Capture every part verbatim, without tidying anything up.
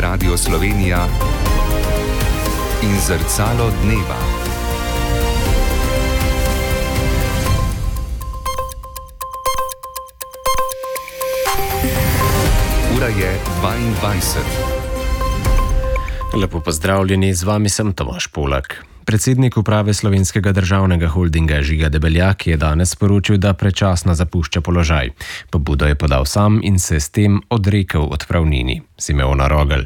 Radio Slovenija in Zrcalo dneva. Ura je dvaindvajset. Lepo pozdravljeni, z vami sem Tomaž Polak. Predsednik uprave Slovenskega državnega holdinga Žiga Debeljak je danes sporočil, da predčasno zapušča položaj. Pobudo je podal sam in se s tem odrekel odpravnini. Simeona Rogelj.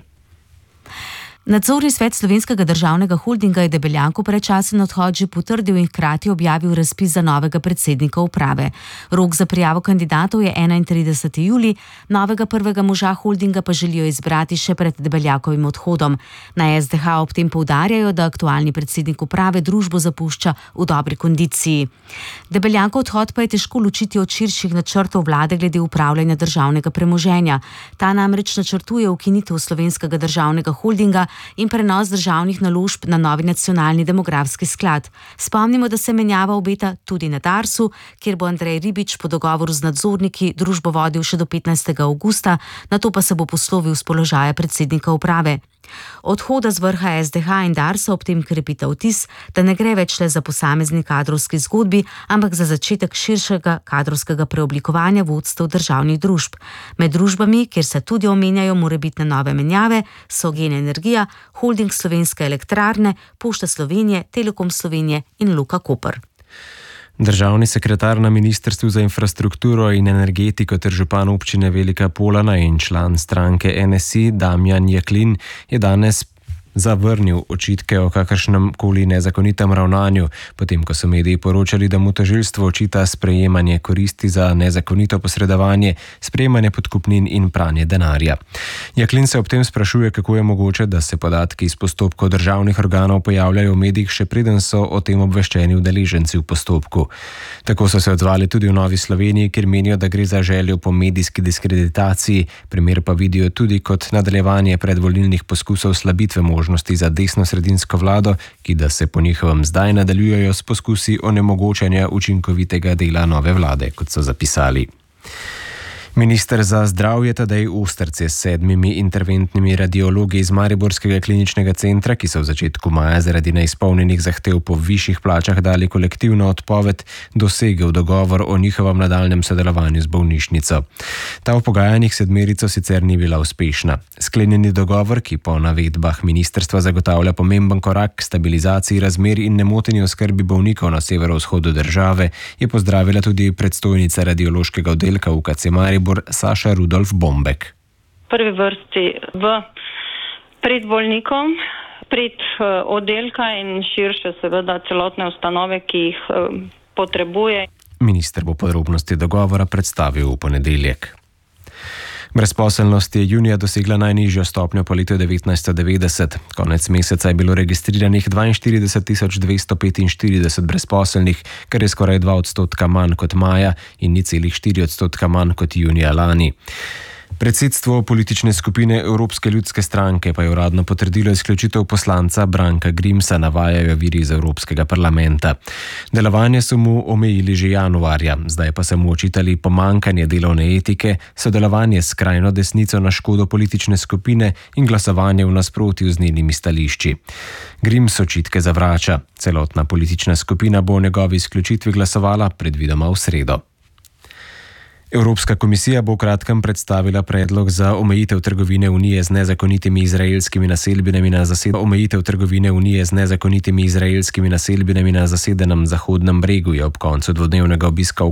Nadzorni svet Slovenskega državnega holdinga je Debeljaku predčasen odhod že potrdil in hkrati objavil razpis za novega predsednika uprave. Rok za prijavo kandidatov je enaintrideseti julij, novega prvega moža holdinga pa želijo izbrati še pred Debeljakovim odhodom. Na es de ha ob tem poudarjajo, da aktualni predsednik uprave družbo zapušča v dobri kondiciji. Debeljakov odhod pa je težko ločiti od širših načrtov vlade glede upravljanja državnega premoženja. Ta namreč načrtuje ukinitev Slovenskega državnega holdinga in prenos državnih naložb na novi nacionalni demografski sklad. Spomnimo, da se menjava obeta tudi na Darsu, kjer bo Andrej Ribič po dogovoru z nadzorniki družbo vodil še do petnajstega avgusta, nato pa se bo poslovil z položaja predsednika uprave. Odhoda z vrha es de ha in Darsa ob tem krepita vtis, da ne gre več le za posamezni kadrovski zgodbi, ampak za začetek širšega kadrovskega preoblikovanja vodstev državnih družb. Med družbami, kjer se tudi omenjajo morebitne nove menjave, so Gen Energija, Holding Slovenske elektrarne, Pošta Slovenije, Telekom Slovenije in Luka Koper. Državni sekretar na Ministrstvu za infrastrukturo in energetiko ter župan občine Velika Polana in član stranke en es i Damjan Jaklin je danes zavrnil očitke o kakršnem koli nezakonitem ravnanju, potem ko so mediji poročali, da mu tožilstvo očita sprejemanje koristi za nezakonito posredovanje, sprejemanje podkupnin in pranje denarja. Jaklin se ob tem sprašuje, kako je mogoče, da se podatki iz postopkov državnih organov pojavljajo v medijih, še preden so o tem obveščeni udeleženci v postopku. Tako so se odzvali tudi v Novi Sloveniji, kjer menijo, da gre za željo po medijski diskreditaciji, primer pa vidijo tudi kot nadaljevanje predvolilnih poskusov slabitve možnosti za desno-sredinsko vlado, ki da se po njihovem zdaj nadaljujejo s poskusi onemogočanja učinkovitega dela nove vlade, kot so zapisali. Minister za zdravje Tadej Ostrc je s sedmimi interventnimi radiologi iz Mariborskega kliničnega centra, ki so v začetku maja zaradi neizpolnjenih zahtev po višjih plačah dali kolektivno odpoved, dosegel dogovor o njihovem nadaljnjem sodelovanju z bolnišnico. Ta v pogajanjih sedmerico sicer ni bila uspešna. Sklenjeni dogovor, ki po navedbah ministrstva zagotavlja pomemben korak k stabilizaciji razmer in nemoteni oskrbi bolnikov na severovzhodu države, je pozdravila tudi predstojnica radiološkega oddelka u ka ce Maribor Saša Rudolf Bombek. V prvi vrsti v pred bolnikom, pred oddelka in širše seveda celotne ustanove, ki jih potrebuje. Minister bo podrobnosti dogovora predstavil v ponedeljek. Brezposelnost je junija dosegla najnižjo stopnjo po letu devetnajststo devetdeset. Konec meseca je bilo registriranih dvainštirideset tisoč dvesto petinštirideset brezposelnih, kar je skoraj dva odstotka manj kot maja in nič celih štiri odstotka manj kot junija lani. Predsedstvo politične skupine Evropske ljudske stranke pa je uradno potrdilo izključitev poslanca Branka Grimsa, navajajo viri iz Evropskega parlamenta. Delovanje so mu omejili že januarja, zdaj pa so mu očitali pomankanje delovne etike, sodelovanje s skrajno desnico na škodo politične skupine in glasovanje v nasprotju z njenimi stališči. Grims očitke zavrača. Celotna politična skupina bo o njegovi izključitvi glasovala predvidoma v sredo. Evropska komisija bo v kratkem predstavila predlog za omejitev trgovine Unije z nezakonitimi izraelskimi naselbinami na zased... omejitev trgovine Unije z nezakonitimi izraelskimi naselbinami na zasedenem Zahodnem bregu je ob koncu dvodnevnega obiska v